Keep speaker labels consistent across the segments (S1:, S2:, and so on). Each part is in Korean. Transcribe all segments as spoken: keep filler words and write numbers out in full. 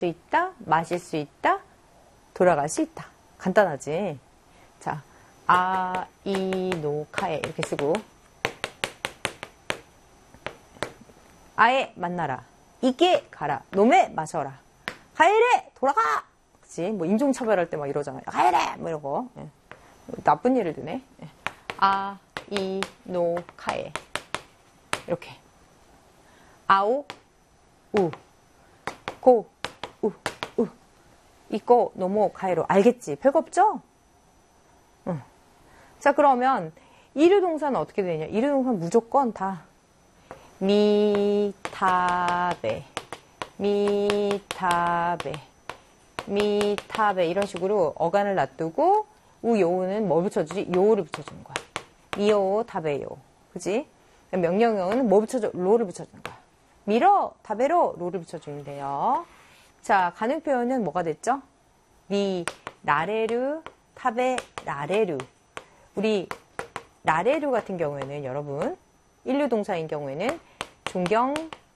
S1: 수 있다, 마실 수 있다, 돌아갈 수 있다. 간단하지? 자, 아, 이, 노, 카에 이렇게 쓰고 아에 만나라, 이게 가라, 놈에 마셔라, 가해래 돌아가. 그치? 뭐 인종차별할 때 막 이러잖아요. 가해래 뭐 이러고. 예. 나쁜 예를 드네. 예. 아, 이, 노, 카에 이렇게 아오, 우, 고, 우, 우, 이거 노모 가해로. 알겠지? 별거 없죠? 응. 자, 그러면 이르동사는 어떻게 되냐? 이르동사는 무조건 다 미타베, 미타베, 미타베 이런 식으로 어간을 놔두고 우요우는 뭐 붙여주지? 요를 붙여주는 거야. 미요 타베요. 그지? 명령형은 뭐 붙여줘? 로를 붙여주는 거야. 미러 타베로 로를 붙여주면 돼요. 자, 가능 표현은 뭐가 됐죠? 미 나레루 타베 나레루. 우리 나레루 같은 경우에는 여러분 일류 동사인 경우에는 존경,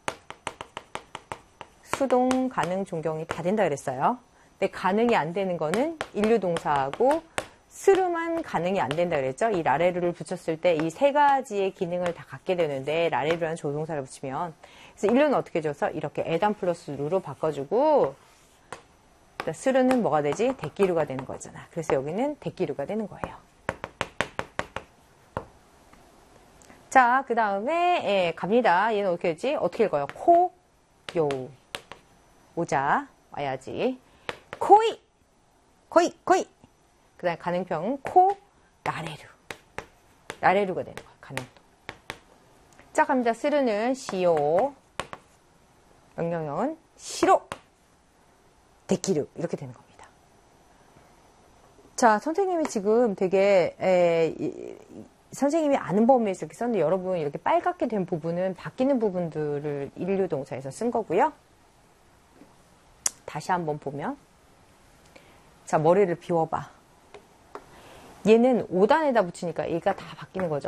S1: 수동, 가능, 존경이 다 된다 그랬어요. 근데 가능이 안 되는 거는 일류 동사하고 스루만 가능이 안 된다 그랬죠. 이 라레루를 붙였을 때 이 세 가지의 기능을 다 갖게 되는데 라레루라는 조동사를 붙이면, 그래서 일류는 어떻게 줘서 이렇게 에단 플러스 루로 바꿔주고 스루는 뭐가 되지? 대기류가 되는 거잖아. 그래서 여기는 대기류가 되는 거예요. 자, 그 다음에 예, 갑니다. 얘는 어떻게 되지? 어떻게 읽어요? 코, 요, 오자 와야지. 코이, 코이, 코이. 그 다음에 가능평 코, 라레루. 라레루가 되는 거야. 가능도. 자, 갑니다. 스르는 시오, 명령형은 시로, 데키루 이렇게 되는 겁니다. 자, 선생님이 지금 되게 에, 이, 선생님이 아는 범위에서 이렇게 썼는데 여러분 이렇게 빨갛게 된 부분은 바뀌는 부분들을 일류 동사에서 쓴 거고요. 다시 한번 보면, 자, 머리를 비워봐. 얘는 오 단에다 붙이니까 얘가 다 바뀌는 거죠.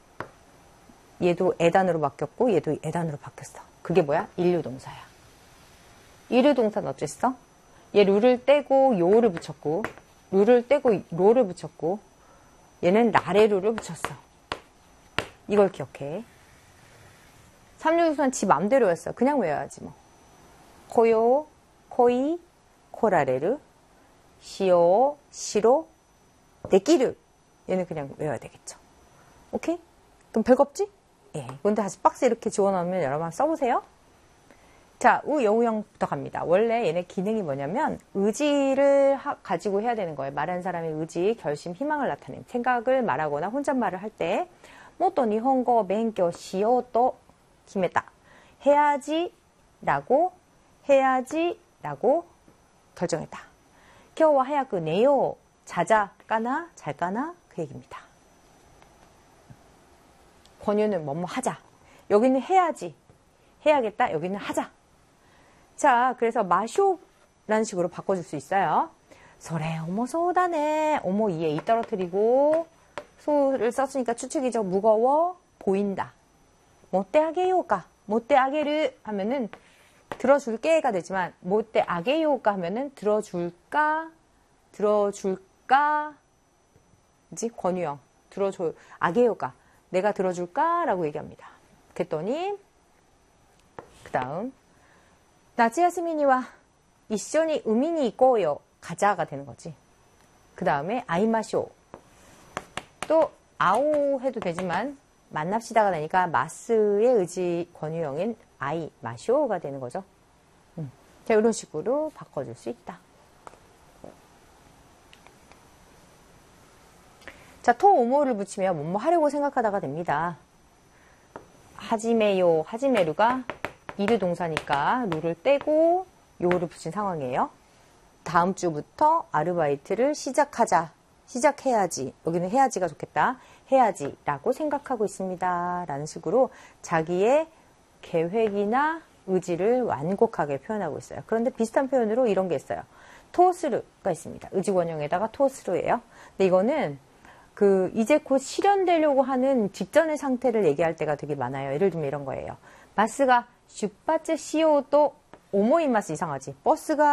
S1: 얘도 에단으로 바뀌었고 얘도 에단으로 바뀌었어. 그게 뭐야? 일류 동사야. 일류 동사는 어쨌어? 얘 루를 떼고 요를 붙였고, 루를 떼고 로를 붙였고, 얘는 라레루를 붙였어. 이걸 기억해. 삼류 동사는 지 맘대로였어. 그냥 외워야지 뭐. 코요, 코이, 코라레루, 시오, 시로, 데끼르. 얘는 그냥 외워야 되겠죠. 오케이? 그럼 별거 없지? 예. 근데 다시 박스 이렇게 지워놓으면 여러분 써보세요. 자, 우여우형부터 갑니다. 원래 얘네 기능이 뭐냐면 의지를 하, 가지고 해야 되는 거예요. 말하는 사람의 의지, 결심, 희망을 나타내는, 생각을 말하거나 혼잣말을 할 때 모토 니혼고 벤교 시오또 키메다. 해야지 라고 해야지 라고 결정했다. 겨우와 하야쿠 내요. 자자 까나 잘 까나 그 얘기입니다. 권유는 뭐뭐 하자. 여기는 해야지. 해야겠다. 여기는 하자. 자, 그래서 마쇼라는 식으로 바꿔줄 수 있어요. 소래 어머 소다네. 어머 이에 이 떨어뜨리고 소를 썼으니까 추측이죠. 무거워 보인다. 못대 아게요가 못대 아게르 하면은 들어줄게가 되지만 못대 아게요가 하면은 들어줄까 들어줄까 이지 권유형 들어줘 아게요가 내가 들어줄까 라고 얘기합니다. 그랬더니 그 다음 나츠야스미니와 이쇼니 우미니 이꼬요 가자가 되는 거지. 그 다음에 아이마쇼 또 아오 해도 되지만 만납시다가 되니까 마스의 의지 권유형인 아이마쇼가 되는 거죠. 음. 자, 이런 식으로 바꿔줄 수 있다. 자, 토 오모를 붙이면 뭐뭐 하려고 생각하다가 됩니다. 하지메요, 하지메루가 이류 동사니까 루를 떼고 요를 붙인 상황이에요. 다음 주부터 아르바이트를 시작하자. 시작해야지. 여기는 해야지가 좋겠다. 해야지 라고 생각하고 있습니다. 라는 식으로 자기의 계획이나 의지를 완곡하게 표현하고 있어요. 그런데 비슷한 표현으로 이런 게 있어요. 토스루가 있습니다. 의지원형에다가 토스루예요. 근데 이거는 그 이제 곧 실현되려고 하는 직전의 상태를 얘기할 때가 되게 많아요. 예를 들면 이런 거예요. 마스가 슈파츠 시오도 오모 입맛이 이상하지. 버스가